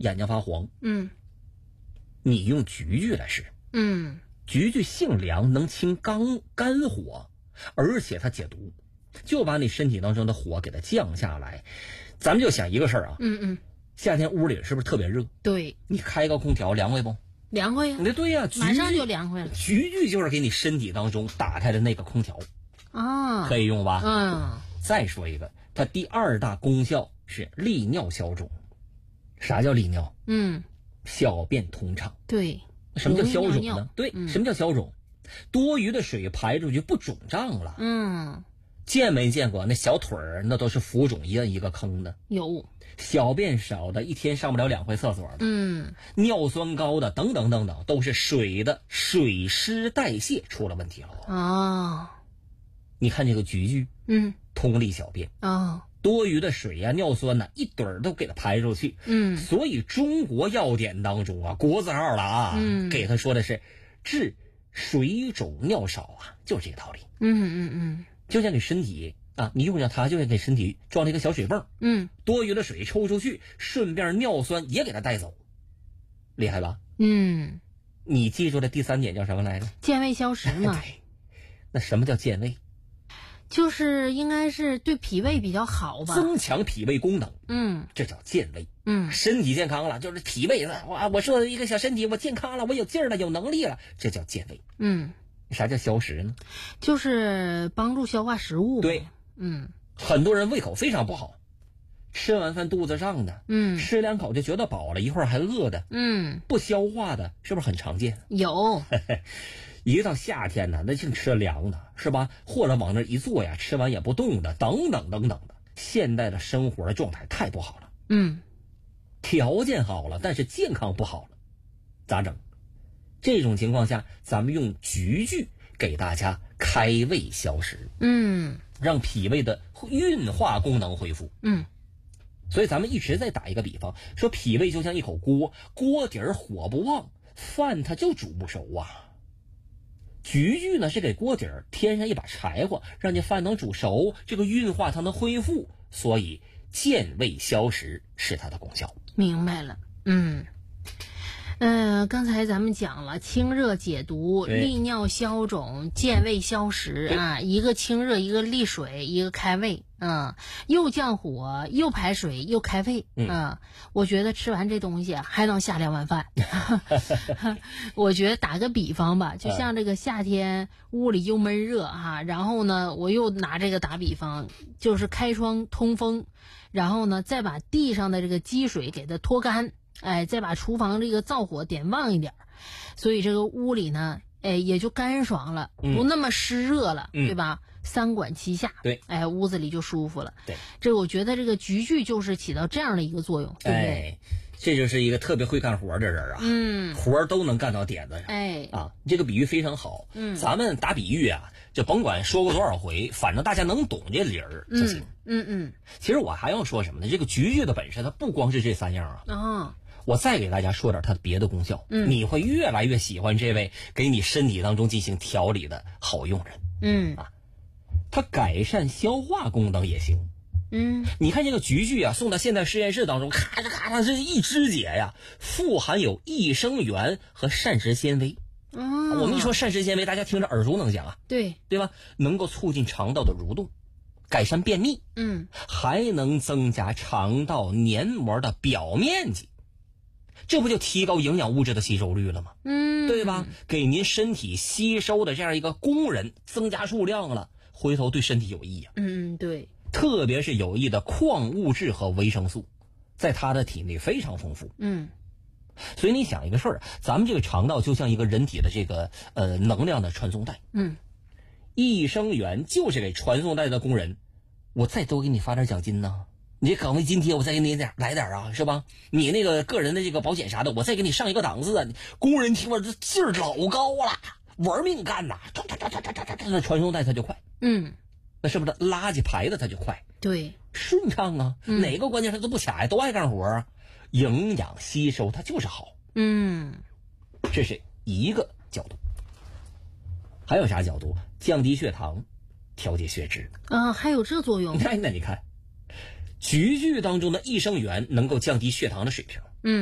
眼睛发黄， 你用菊苣来试，菊苣性凉，能清肝火，而且它解毒，就把你身体当中的火给它降下来。咱们就想一个事儿啊，夏天屋里是不是特别热？ 对， 你开个空调凉快不？ 凉快呀！ 对呀， 马上就凉快了。 菊苣就是给你身体当中打开的那个空调啊， 可以用吧？再说一个，它第二大功效是利尿消肿。啥叫利尿？小便通畅。 对。 什么叫消肿呢？对，什么叫消肿？多余的水排出去不肿胀了。见没见过那小腿儿那都是浮肿一个坑的？ 有。 小便少的一天上不了2回厕所的，尿酸高的等等等等，都是水的水湿代谢出了问题了。你看这个菊苣，通利小便多余的水呀、尿酸呐，一盹儿都给它排出去。所以中国药典当中啊，国字号了啊，给他说的是治水肿尿少啊，就是这个道理。就像你身体啊，你用上它，就像给身体装了一个小水泵。多余的水抽出去，顺便尿酸也给它带走，厉害吧？你记住的第3点叫什么来着？ 健胃消食嘛。 对，那什么叫健胃？ 就是应该是对脾胃比较好吧， 增强脾胃功能。这叫健胃。身体健康了，就是脾胃哇，我说一个小身体，我健康了，我有劲儿了，有能力了，这叫健胃。啥叫消食呢？ 就是帮助消化食物。 对。很多人胃口非常不好，吃完饭肚子胀的，吃2口就觉得饱了，一会儿还饿的，不消化的，是不是很常见？ 有。 一到夏天呢，那净吃凉的，是吧？或者往那一坐呀，吃完也不动的，等等等等的。现代的生活的状态太不好了。条件好了，但是健康不好了，咋整？这种情况下，咱们用菊苣给大家开胃消食，让脾胃的运化功能恢复。所以咱们一直在打一个比方，说脾胃就像一口锅，锅底儿火不旺，饭它就煮不熟啊。菊苣呢是给锅底儿添上一把柴火，让这饭能煮熟，这个运化它能恢复，所以健胃消食是它的功效。 明白了。刚才咱们讲了清热解毒、利尿消肿、健胃消食啊，一个清热，一个利水，一个开胃。又降火，又排水，又开胃。我觉得吃完这东西还能下2碗饭。我觉得打个比方吧，就像这个夏天屋里又闷热然后呢，我又拿这个打比方，就是开窗通风，然后呢，再把地上的这个积水给它拖干，再把厨房这个灶火点旺一点，所以这个屋里呢，也就干爽了，不那么湿热了，对吧？3管齐下， 对， 屋子里就舒服了。 对， 这我觉得这个菊苣就是起到这样的一个作用，对不对？ 这就是一个特别会干活的人啊，活都能干到点子上。这个比喻非常好。咱们打比喻啊，就甭管说过多少回，反正大家能懂这理儿就行。其实我还要说什么呢？这个菊苣的本身它不光是这3样啊。我再给大家说点它的别的功效，你会越来越喜欢这位给你身体当中进行调理的好用人。它改善消化功能也行。你看这个菊苣啊，送到现代实验室当中，咔嚓咔嚓，这一肢解呀，富含有益生元和膳食纤维。我们一说膳食纤维，大家听着耳熟能详啊，对吧？能够促进肠道的蠕动，改善便秘，还能增加肠道黏膜的表面积，这不就提高营养物质的吸收率了吗？对吧？给您身体吸收的这样一个工人增加数量了，回头对身体有益啊。 对。 特别是有益的矿物质和维生素，在他的体内非常丰富。所以你想一个事儿，咱们这个肠道就像一个人体的这个能量的传送带。益生元就是给传送带的工人，我再多给你发点奖金呢。你这岗位津贴我再给你来点啊，是吧？你那个个人的这个保险啥的，我再给你上一个档次啊。工人听完这劲儿老高了，玩命干呐，那传送带它就快。那是不是垃圾排的它就快？对，顺畅啊。哪个关键它都不卡呀，都爱干活啊。营养吸收它就是好。这是一个角度。还有啥角度？降低血糖，调节血脂。 还有这作用？ 那你看，菊苣当中的益生元能够降低血糖的水平。